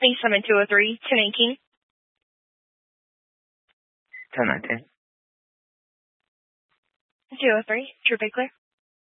Please summon 203, 1018. 1019. 203, True Big Clear.